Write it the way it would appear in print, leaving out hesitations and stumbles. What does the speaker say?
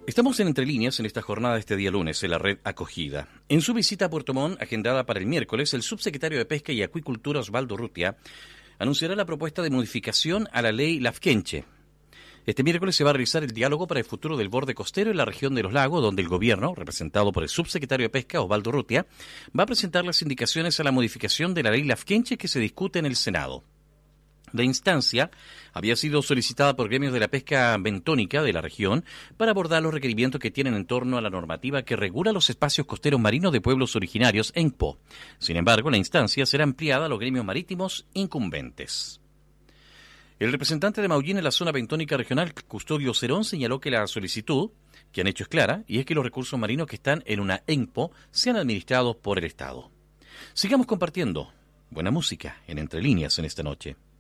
Estamos en Entre Líneas en esta jornada de este día lunes en la red Acogida. En su visita a Puerto Montt, agendada para el miércoles, el subsecretario de Pesca y Acuicultura, Osvaldo Urrutia, anunciará la propuesta de modificación a la ley Lafkenche. Este miércoles se va a realizar el diálogo para el futuro del borde costero en la región de los lagos, donde el gobierno, representado por el subsecretario de Pesca, Osvaldo Urrutia, va a presentar las indicaciones a la modificación de la ley Lafkenche que se discute en el Senado. La instancia había sido solicitada por gremios de la pesca bentónica de la región para abordar los requerimientos que tienen en torno a la normativa que regula los espacios costeros marinos de pueblos originarios ENPO. Sin embargo, la instancia será ampliada a los gremios marítimos incumbentes. El representante de Maullín en la zona bentónica regional, Custodio Cerón, señaló que la solicitud que han hecho es clara, y es que los recursos marinos que están en una ENPO sean administrados por el Estado. Sigamos compartiendo buena música en Entre Líneas en esta noche.